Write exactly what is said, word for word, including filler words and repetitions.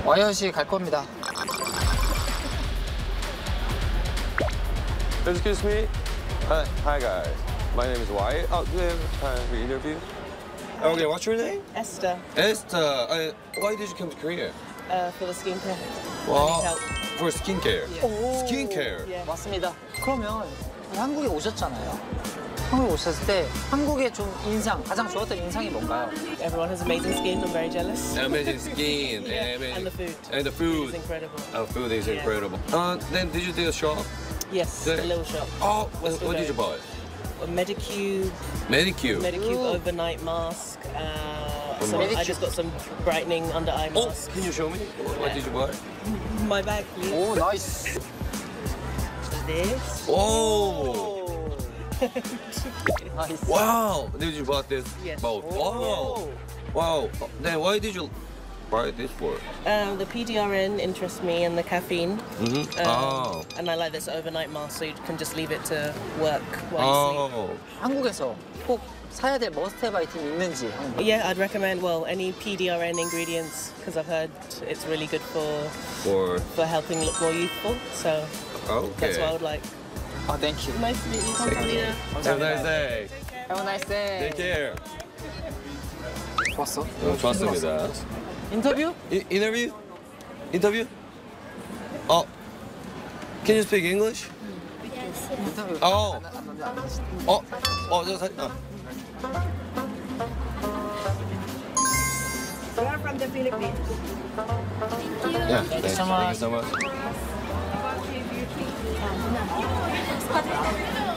와이엇이 갈 겁니다. Excuse me. Hi, hi guys. My name is Wyatt. Oh, do you have time for interview? Okay, what's your name? Esther, Esther. Uh, why did you come to Korea? uh, for the skincare. Wow. help. For skincare. Yeah. Skincare. Yeah. 맞습니다. 그러면 한국에 오셨잖아요. 한국에 오셨을 때 한국의 좀 인상, 가장 좋았던 인상이 뭔가요? Everyone has amazing skin. I'm very jealous. Amazing skin. Yeah, amazing- and the food. And the food. It's incredible. Oh, food is Yeah. incredible. Uh, then did you do a shop? Yes, Good. a little shop. Oh, We're what, still what did you buy? A Medicube, Medicube. Medicube Ooh. overnight mask. Uh, so Medicube. I just got some brightening under eye Oh, mask. can you show me? What did you buy? My bag, please. 오, 나이스. This. Oh, 나이스. wow! Did you buy this Yes. both? Oh. Wow, wow. Then why did you buy this for? Um, the P D R N interests me and the caffeine. Mm-hmm. Um, oh. And I like this overnight mask, so you can just leave it to work while you sleep. Oh. 한국에서 꼭 사야 될 머스트헤브 아이템이 있는지 한번. Yeah, I'd recommend, well, any P D R N ingredients, because I've heard it's really good for For for helping look more youthful. So okay. that's what I would like. 아, 땡큐. Nice to meet you, 감사합니다. Have a nice day. Have a nice day. Take care. 좋았어? 어, 좋았습니다. 인터뷰? 이, interview? Interview? 어. Can you speak English? 인터뷰. 어. 안, 안, 안, 안, 안. 어. 어, 저 사진. 어. We are from the Philippines. Yeah. Thank you so Thank you so much.